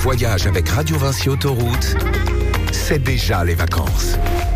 voyage avec Radio Vinci Autoroute, c'est déjà les vacances.